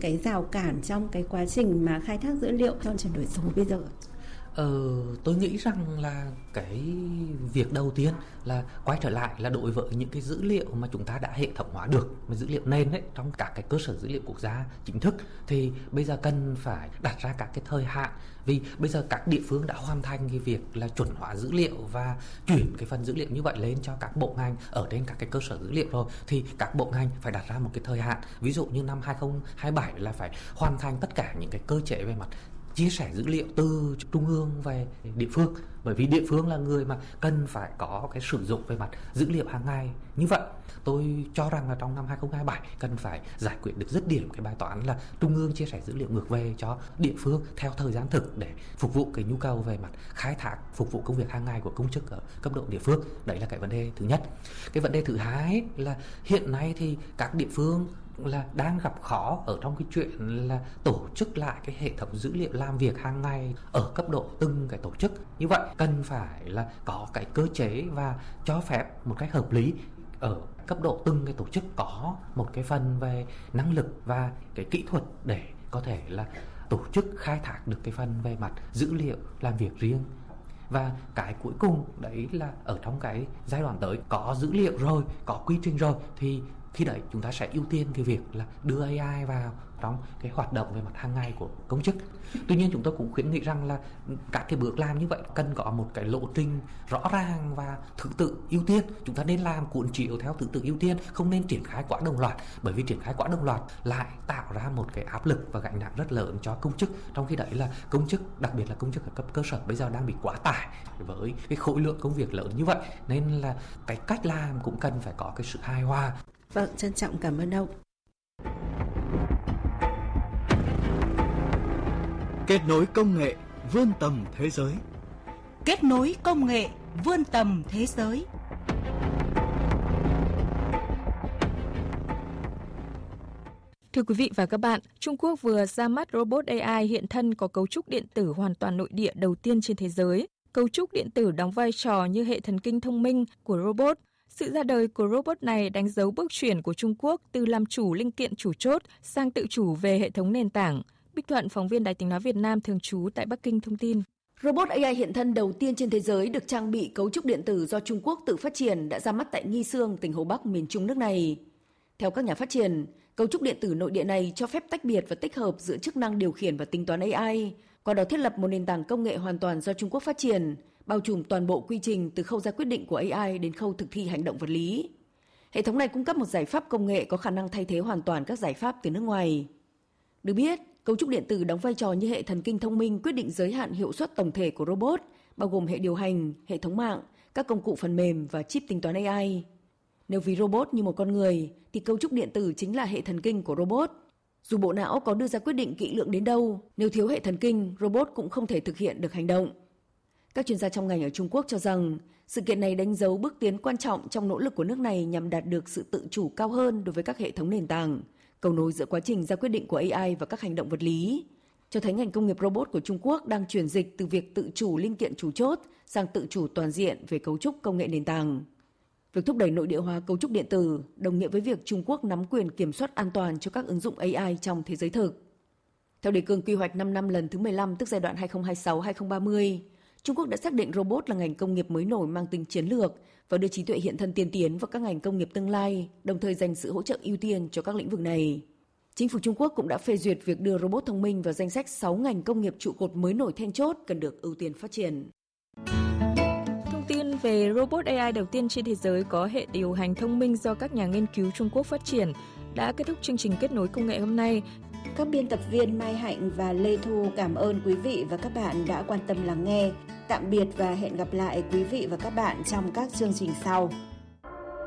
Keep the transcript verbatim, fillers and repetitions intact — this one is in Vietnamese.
cái rào cản trong cái quá trình mà khai thác dữ liệu trong chuyển đổi số bây giờ? Ờ, tôi nghĩ rằng là cái việc đầu tiên là quay trở lại là đối với những cái dữ liệu mà chúng ta đã hệ thống hóa được, mà dữ liệu nền ấy, trong các cái cơ sở dữ liệu quốc gia chính thức, thì bây giờ cần phải đặt ra các cái thời hạn. Vì bây giờ các địa phương đã hoàn thành cái việc là chuẩn hóa dữ liệu và chuyển cái phần dữ liệu như vậy lên cho các bộ ngành ở trên các cái cơ sở dữ liệu rồi, thì các bộ ngành phải đặt ra một cái thời hạn. Ví dụ như năm hai không hai bảy là phải hoàn thành tất cả những cái cơ chế về mặt chia sẻ dữ liệu từ trung ương về địa phương, bởi vì địa phương là người mà cần phải có cái sử dụng về mặt dữ liệu hàng ngày. Như vậy tôi cho rằng là trong năm hai không hai bảy cần phải giải quyết được dứt điểm cái bài toán là trung ương chia sẻ dữ liệu ngược về cho địa phương theo thời gian thực để phục vụ cái nhu cầu về mặt khai thác, phục vụ công việc hàng ngày của công chức ở cấp độ địa phương. Đấy là cái vấn đề thứ nhất. Cái vấn đề thứ hai là hiện nay thì các địa phương là đang gặp khó ở trong cái chuyện là tổ chức lại cái hệ thống dữ liệu làm việc hàng ngày ở cấp độ từng cái tổ chức. Như vậy cần phải là có cái cơ chế và cho phép một cách hợp lý ở cấp độ từng cái tổ chức có một cái phần về năng lực và cái kỹ thuật để có thể là tổ chức khai thác được cái phần về mặt dữ liệu làm việc riêng. Và cái cuối cùng đấy là ở trong cái giai đoạn tới có dữ liệu rồi, có quy trình rồi, thì khi đấy chúng ta sẽ ưu tiên cái việc là đưa a i vào trong cái hoạt động về mặt hàng ngày của công chức. Tuy nhiên chúng tôi cũng khuyến nghị rằng là các cái bước làm như vậy cần có một cái lộ trình rõ ràng và thứ tự ưu tiên. Chúng ta nên làm cuộn chiếu theo thứ tự ưu tiên, không nên triển khai quá đồng loạt, bởi vì triển khai quá đồng loạt lại tạo ra một cái áp lực và gánh nặng rất lớn cho công chức. Trong khi đấy là công chức, đặc biệt là công chức ở cấp cơ sở bây giờ đang bị quá tải với cái khối lượng công việc lớn như vậy, nên là cái cách làm cũng cần phải có cái sự hài hòa. Vâng, trân trọng cảm ơn ông. Kết nối công nghệ vươn tầm thế giới. Kết nối công nghệ vươn tầm thế giới. Thưa quý vị và các bạn, Trung Quốc vừa ra mắt robot a i hiện thân có cấu trúc điện tử hoàn toàn nội địa đầu tiên trên thế giới. Cấu trúc điện tử đóng vai trò như hệ thần kinh thông minh của robot. Sự ra đời của robot này đánh dấu bước chuyển của Trung Quốc từ làm chủ linh kiện chủ chốt sang tự chủ về hệ thống nền tảng. Bích Thuận, phóng viên Đài Tiếng nói Việt Nam thường trú tại Bắc Kinh thông tin. Robot a i hiện thân đầu tiên trên thế giới được trang bị cấu trúc điện tử do Trung Quốc tự phát triển đã ra mắt tại Nghi Sương, tỉnh Hồ Bắc, miền Trung nước này. Theo các nhà phát triển, cấu trúc điện tử nội địa này cho phép tách biệt và tích hợp giữa chức năng điều khiển và tính toán a i, qua đó thiết lập một nền tảng công nghệ hoàn toàn do Trung Quốc phát triển, bao trùm toàn bộ quy trình từ khâu ra quyết định của a i đến khâu thực thi hành động vật lý. Hệ thống này cung cấp một giải pháp công nghệ có khả năng thay thế hoàn toàn các giải pháp từ nước ngoài. Được biết, cấu trúc điện tử đóng vai trò như hệ thần kinh thông minh quyết định giới hạn hiệu suất tổng thể của robot, bao gồm hệ điều hành, hệ thống mạng, các công cụ phần mềm và chip tính toán a i. Nếu ví robot như một con người, thì cấu trúc điện tử chính là hệ thần kinh của robot. Dù bộ não có đưa ra quyết định kỹ lưỡng đến đâu, nếu thiếu hệ thần kinh, robot cũng không thể thực hiện được hành động. Các chuyên gia trong ngành ở Trung Quốc cho rằng, sự kiện này đánh dấu bước tiến quan trọng trong nỗ lực của nước này nhằm đạt được sự tự chủ cao hơn đối với các hệ thống nền tảng, cầu nối giữa quá trình ra quyết định của a i và các hành động vật lý, cho thấy ngành công nghiệp robot của Trung Quốc đang chuyển dịch từ việc tự chủ linh kiện chủ chốt sang tự chủ toàn diện về cấu trúc công nghệ nền tảng. Việc thúc đẩy nội địa hóa cấu trúc điện tử đồng nghĩa với việc Trung Quốc nắm quyền kiểm soát an toàn cho các ứng dụng a i trong thế giới thực. Theo đề cương quy hoạch năm năm lần thứ mười lăm, tức giai đoạn hai không hai sáu đến hai không ba mươi, Trung Quốc đã xác định robot là ngành công nghiệp mới nổi mang tính chiến lược và đưa trí tuệ hiện thân tiên tiến vào các ngành công nghiệp tương lai, đồng thời dành sự hỗ trợ ưu tiên cho các lĩnh vực này. Chính phủ Trung Quốc cũng đã phê duyệt việc đưa robot thông minh vào danh sách sáu ngành công nghiệp trụ cột mới nổi then chốt cần được ưu tiên phát triển. Thông tin về robot a i đầu tiên trên thế giới có hệ điều hành thông minh do các nhà nghiên cứu Trung Quốc phát triển đã kết thúc chương trình kết nối công nghệ hôm nay. Các biên tập viên Mai Hạnh và Lê Thu cảm ơn quý vị và các bạn đã quan tâm lắng nghe. Tạm biệt và hẹn gặp lại quý vị và các bạn trong các chương trình sau.